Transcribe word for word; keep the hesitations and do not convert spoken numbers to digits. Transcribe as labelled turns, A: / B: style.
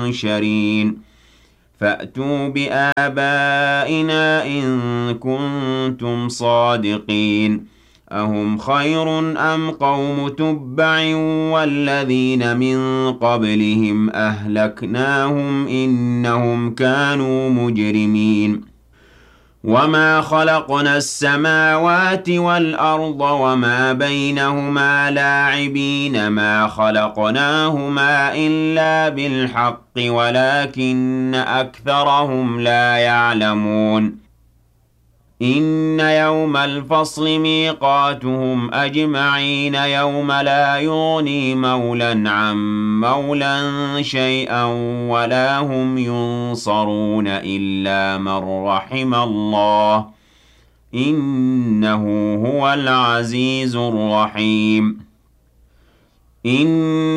A: مُنشَرِينَ فَأْتُوا بِآبَائِنَا إِن كُنتُمْ صَادِقِينَ أَهُمْ خَيْرٌ أَمْ قَوْمُ تُبَّعٍ وَالَّذِينَ مِن قَبْلِهِمْ أَهْلَكْنَاهُمْ إِنَّهُمْ كَانُوا مُجْرِمِينَ وَمَا خَلَقْنَا السَّمَاوَاتِ وَالْأَرْضَ وَمَا بَيْنَهُمَا لَاعِبِينَ مَا خَلَقْنَاهُمَا إِلَّا بِالْحَقِّ وَلَكِنَّ أَكْثَرَهُمْ لَا يَعْلَمُونَ إِنَّ يَوْمَ الْفَصْلِ مِيقَاتُهُمْ أَجْمَعِينَ يَوْمَ لَا يُغْنِي مَوْلًى عَن مَّوْلًى شَيْئًا وَلَا هُمْ يُنصَرُونَ إِلَّا مَن رَّحِمَ اللَّهُ ۚ إِنَّهُ هُوَ الْعَزِيزُ الرَّحِيمُ